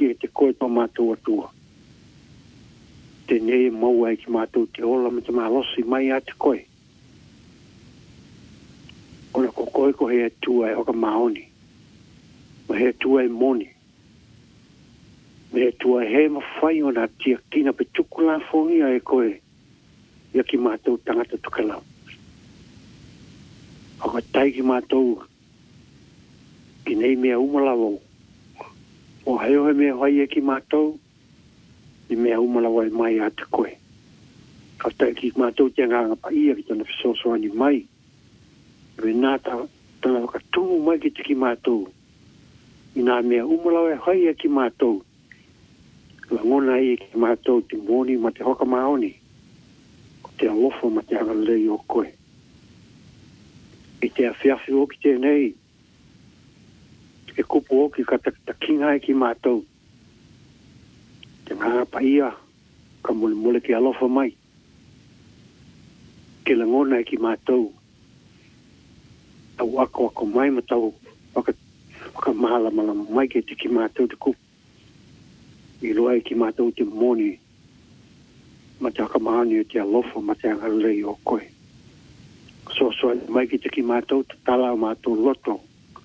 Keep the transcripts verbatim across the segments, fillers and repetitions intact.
hoki e te koe pa mātou atua. Te nei mau ai ki mātou te ola me te malosi mai a te koe. Ona ko koe ko he atua e oka maoni. Ma he atua e moni. Me he atua e he mawhai o nā tia kina pe tukula fongia e koe. Ia ki mātou tangata tukalau. Oka tai ki mātou ki nei mea umalawo. O heo he mea hoi e ki mātou, ni mea umalawo e mai a te koe. Ka tai ki mātou te nganga pa ia ki tana fisosoa ni mai. Me nāta tana waka tungu mai ki te ki mātou. I nā mea umalawo e hoi e ki mātou. La ngona i ki mātou te moni ma te hoka maoni. Ko te alofo ma te agalei o koe. I te awhiawhi o ki te nei. E kupu o ki ka takinga e ki mātou. Te ngā pa ia, ka mole mole ki alofa mai. Ke langona e ki mātou. Tau ako ako mai ma tau waka, waka mahala mala mai ke te ki mātou te kupu. I loa e ki mātou te moni. Ma te haka mahani o te alofa ma te angalei o koe. So so mai ki te ki mātou te tala o mātou loto.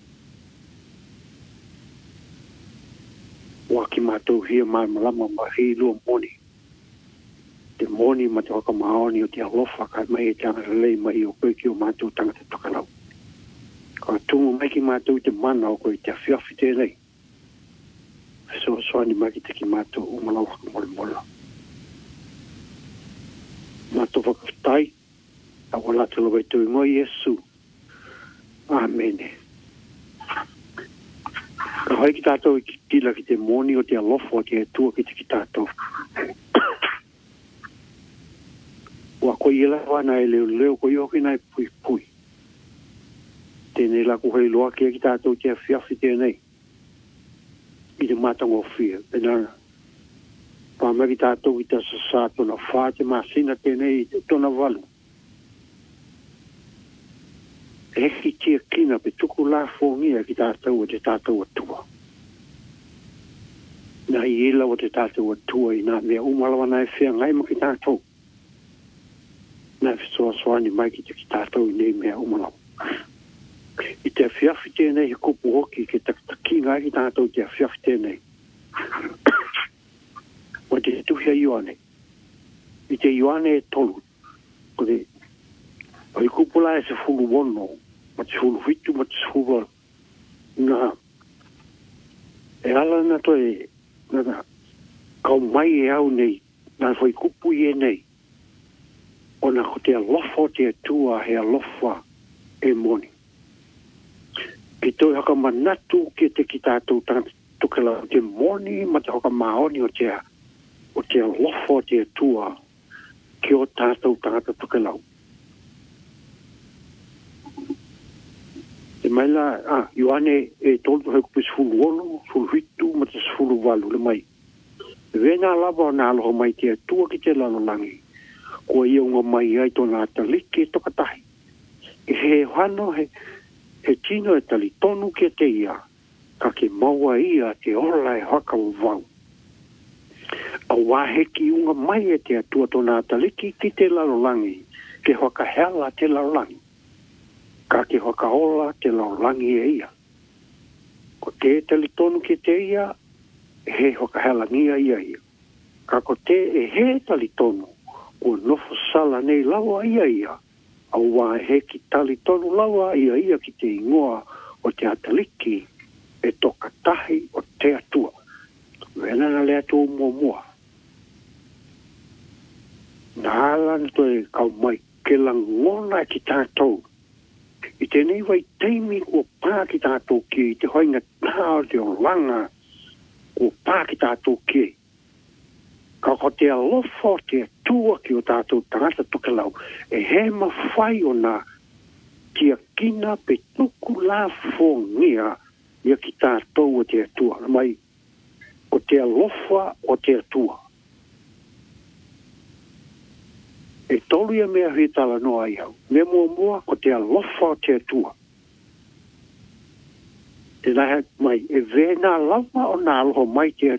Wa ki mātou hia mai malama ma hi lua moni. Te moni ma te waka mahoni o te alofa ka mai e te angalei mai o koe ki o mātou tangata takalau. Ka tungu mai ki mātou te mana o koe te awhiawhi tēnei. So so ni mai ki te ki mātou o malau haka mole mola. Mātou whakawhitai. A wala te loa tui mo Yesu. Amen. Ka hoi ki tātou i ki tila ki te moni o te alofo o te atua ki te ki tātou. Wa koe i la wana e leo leo koe oki nai pui pui. Tēnei la ku hei loa ki ki tātou te awhiawhi tēnei. I te mātango whia. Pena pāma ki tātou i ta sasa tona whā te māsina tēnei i tona walu. Eki tia kina pe tuku la fongia ki tātou o te tātou atua. Nā i ila o te tātou atua i nā mea umalawa nai whea ngai ma ki tātou. Nā whisoa soani mai ki te ki tātou i nei mea umalawa. I te awhiawhi tēnei he kupu hoki ke taki ngai ki tātou te awhiawhi tēnei. O te tuhia Ioane. I te Ioane e tolu. Ko te o i kupula e se fulu wono. Ma te fulu hitu, ma te fulu na e ala na to e na kau mai e au nei na foi kupu i e nei o na ko te alofa te atua he alofa e moni ki toi haka manatu ki te ki tātou tukela te moni ma te haka maoni o te o te alofa te atua ki o tātou tangata tukelau. Te maila, ah, Ioane e tolu hei kupis fulu ono, fulu hitu, ma te fulu walu le mai. Vena lava o nā aloha mai te atua ki te lalolangi. Ko ia unga mai ai tona ataliki e tokatahi. E he hano, he, he tino e tali tonu ki te ia, ka ke maua ia te ola e haka o vau. A waheki unga mai e te atua tona ataliki ki te lalolangi, ke haka hela te lalolangi. Ka ke hoka ola te laulangi e ia. Ko te tali tonu ki te ia, he hoka helangia ia ia. Ka ko te e he tali tonu, ko nofo sala nei lawa ia ia. Au wā he ki tali tonu lawa ia ia ki te ingoa o te ataliki e toka tahi o te atua. Wena na le atua mua mua. Nā alan toi kau mai ke langona ki tātou. I tēnei wai teimi kua pā ki tātou ki, i te hoinga tāo te o langa kua pā ki tātou ki. Ka ko te alofa o te atua ki o tātou tangata tukelau, e he mawhai o nā tia kina pe tuku la fongia ia ki tātou o te atua. Mai, o te alofa o te atua. E tolu ia mea hui tala noa i au. Me mua mua ko te alofa o te atua. Te nahe mai, e vena lava o nā aloha mai te